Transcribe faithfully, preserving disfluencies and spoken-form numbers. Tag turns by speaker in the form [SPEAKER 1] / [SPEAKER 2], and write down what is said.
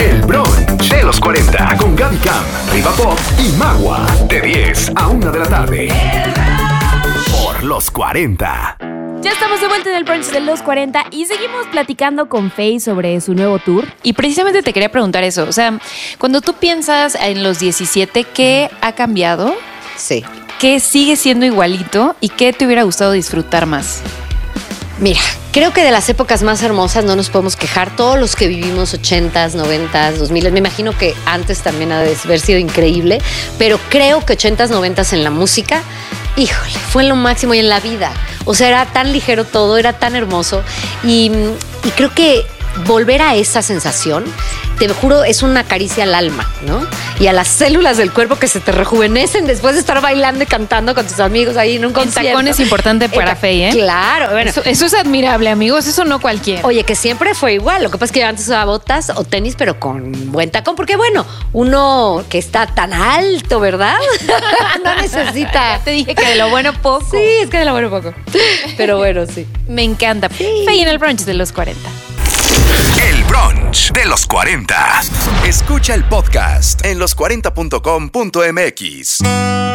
[SPEAKER 1] El brunch de los cuarenta con Gaby Cam, Riva Pop y Magua. De diez a una de la tarde. Por los cuarenta.
[SPEAKER 2] Ya estamos de vuelta en el brunch de los cuarenta y seguimos platicando con Faye sobre su nuevo tour.
[SPEAKER 3] Y precisamente te quería preguntar eso. O sea, cuando tú piensas en los diecisiete, ¿qué ha cambiado?
[SPEAKER 4] Sí.
[SPEAKER 3] ¿Qué sigue siendo igualito? ¿Y qué te hubiera gustado disfrutar más?
[SPEAKER 4] Mira, creo que de las épocas más hermosas no nos podemos quejar. Todos los que vivimos ochentas, noventas, dos miles, me imagino que antes también ha de haber sido increíble, pero creo que ochentas, noventas en la música, híjole, fue lo máximo y en la vida. O sea, era tan ligero todo, era tan hermoso y, y creo que volver a esa sensación, te juro, es una caricia al alma, ¿no? Y a las células del cuerpo que se te rejuvenecen después de estar bailando y cantando con tus amigos ahí en un concierto.
[SPEAKER 3] El tacón es importante para Faye, ¿eh?
[SPEAKER 4] Claro. Bueno.
[SPEAKER 3] Eso, eso es admirable, amigos. Eso no cualquiera.
[SPEAKER 4] Oye, que siempre fue igual. Lo que pasa es que yo antes usaba botas o tenis, pero con buen tacón. Porque, bueno, uno que está tan alto, ¿verdad? No necesita.
[SPEAKER 3] Te dije que de lo bueno poco.
[SPEAKER 4] Sí, es que de lo bueno poco. Pero bueno, sí.
[SPEAKER 3] Me encanta. Sí. Faye en el brunch de los cuarenta.
[SPEAKER 1] El brunch de los cuarenta. Escucha el podcast en los cuarenta punto com punto m x.